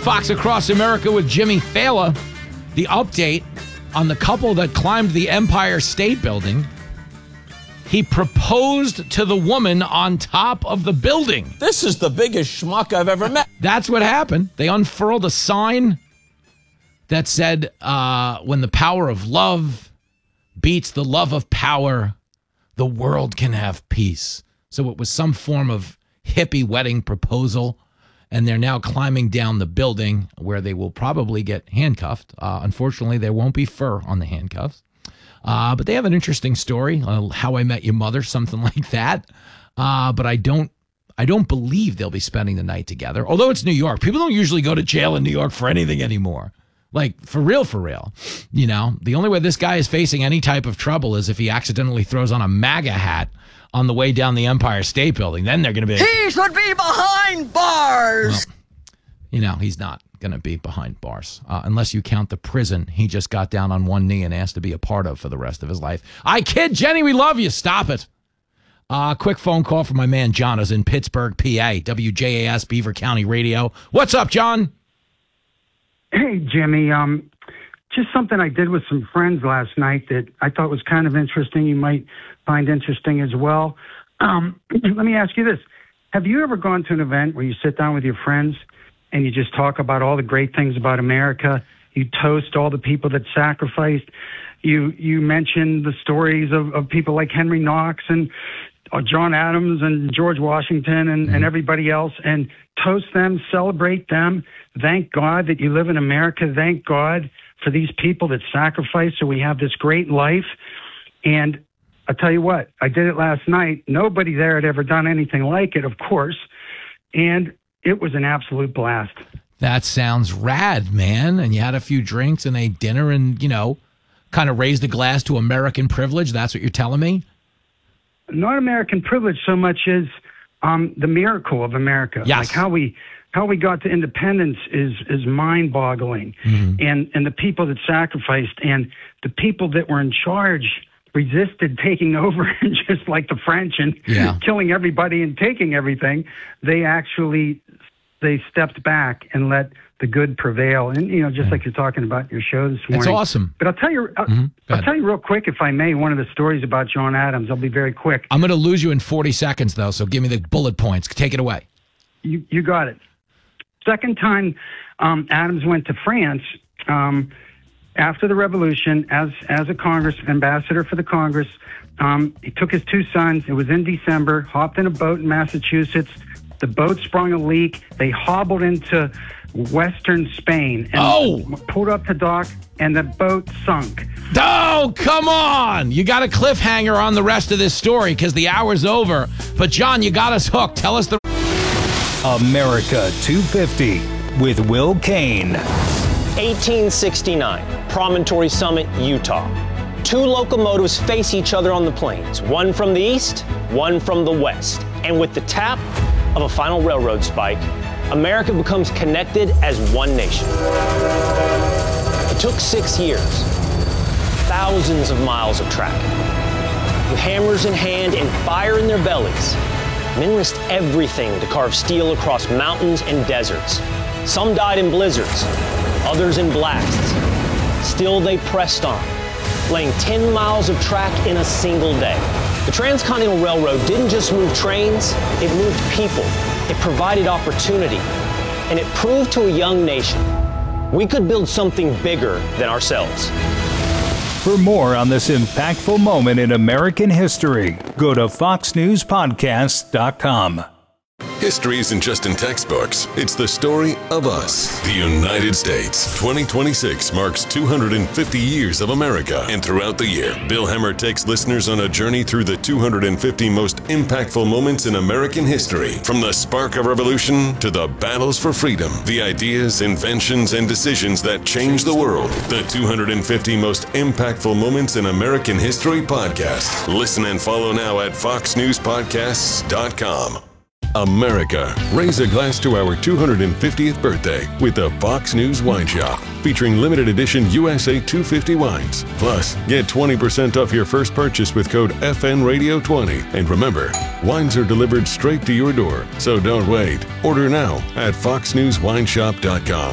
Fox Across America with Jimmy Fallon. The update on the couple that climbed the Empire State Building. He proposed to the woman on top of the building. This is the biggest schmuck I've ever met. That's what happened. They unfurled a sign that said, when the power of love beats the love of power, the world can have peace. So it was some form of hippie wedding proposal, and they're now climbing down the building where they will probably get handcuffed. Unfortunately, there won't be fur on the handcuffs. But they have an interesting story, How I Met Your Mother, something like that. But I don't believe they'll be spending the night together. Although it's New York. People don't usually go to jail in New York for anything anymore. Like, for real. You know, the only way this guy is facing any type of trouble is if he accidentally throws on a MAGA hat on the way down the Empire State Building. Then they're going to be... He should be behind bars! Well, you know, he's not going to be behind bars. Unless you count the prison he just got down on one knee and asked to be a part of for the rest of his life. I kid, Jenny, we love you. Stop it. Quick phone call from my man John is in Pittsburgh, PA, WJAS Beaver County Radio. What's up, John? Hey, Jimmy. Just something I did with some friends last night that I thought was kind of interesting. You might find interesting as well. Let me ask you this. Have you ever gone to an event where you sit down with your friends and you just talk about all the great things about America? You toast all the people that sacrificed. You mention the stories of people like Henry Knox and John Adams and George Washington and everybody else, and toast them, celebrate them. Thank God that you live in America. Thank God for these people that sacrificed so we have this great life. And I'll tell you what, I did it last night. Nobody there had ever done anything like it, of course. And it was an absolute blast. That sounds rad, man. And you had a few drinks and a dinner and, you know, kind of raised a glass to American privilege. That's what you're telling me? Not American privilege so much as the miracle of America. Yes. Like how we got to independence is mind-boggling. Mm-hmm. And the people that sacrificed and the people that were in charge resisted taking over, just like the French, and killing everybody and taking everything. They stepped back and let the good prevail. And, you know, just like you're talking about in your show this morning. It's awesome. But I'll tell you real quick, if I may, one of the stories about John Adams. I'll be very quick. I'm going to lose you in 40 seconds, though, so give me the bullet points. Take it away. You got it. Second time Adams went to France after the Revolution as a Congress ambassador for the Congress. He took his two sons. It was in December, hopped in a boat in Massachusetts. The boat sprung a leak. They hobbled into western Spain and pulled up to dock, and the boat sunk. Oh, come on. You got a cliffhanger on the rest of this story because the hour's over. But, John, you got us hooked. Tell us the... America 250 with Will Kane. 1869, Promontory Summit, Utah. Two locomotives face each other on the plains, one from the east, one from the west. And with the tap of a final railroad spike, America becomes connected as one nation. It took 6 years, thousands of miles of tracking. With hammers in hand and fire in their bellies, men risked everything to carve steel across mountains and deserts. Some died in blizzards, others in blasts. Still, they pressed on, laying 10 miles of track in a single day. The Transcontinental Railroad didn't just move trains, it moved people. It provided opportunity, and it proved to a young nation we could build something bigger than ourselves. For more on this impactful moment in American history, go to foxnewspodcast.com. History isn't just in textbooks. It's the story of us. The United States. 2026 marks 250 years of America. And throughout the year, Bill Hemmer takes listeners on a journey through the 250 most impactful moments in American history. From the spark of revolution to the battles for freedom. The ideas, inventions, and decisions that changed the world. The 250 most impactful moments in American history podcast. Listen and follow now at foxnewspodcasts.com. America, raise a glass to our 250th birthday with the Fox News Wine Shop, featuring limited edition USA 250 wines. Plus, get 20% off your first purchase with code FNRadio20. And remember, wines are delivered straight to your door, so don't wait. Order now at foxnewswineshop.com.